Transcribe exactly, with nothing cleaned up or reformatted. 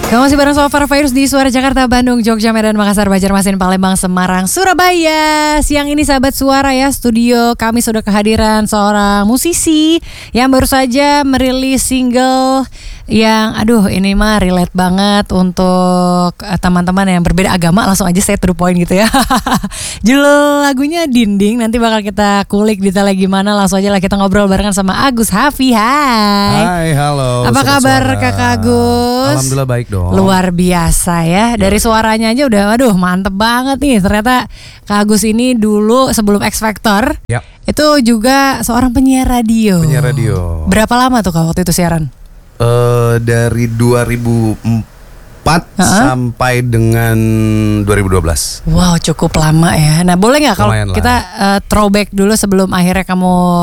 Kamu masih bareng Sofar Virus di Suara Jakarta, Bandung, Jogja, Medan, Makassar, Banjarmasin, Palembang, Semarang, Surabaya. Siang ini sahabat Suara ya, studio kami sudah kehadiran seorang musisi yang baru saja merilis single yang aduh ini mah relate banget untuk uh, teman-teman yang berbeda agama. Langsung aja saya to the point gitu ya. Judul lagunya Dinding, nanti bakal kita kulik detailnya gimana. Langsung aja lah kita ngobrol barengan sama Agus Hafi. Hai. Hai, halo. Apa kabar Suara. Kakak Agus? Alhamdulillah baik dong. Luar biasa ya. Dari suaranya aja udah waduh mantep banget nih. Ternyata Kak Agus ini dulu sebelum X Factor Ya. itu juga seorang penyiar radio. Penyiar radio. Berapa lama tuh Kak waktu itu siaran? Uh, dari dua ribu empat Uh-huh. sampai dengan dua ribu dua belas. Wow, cukup lama ya. Nah boleh nggak kalau Lumayan lah. kita uh, throwback dulu sebelum akhirnya kamu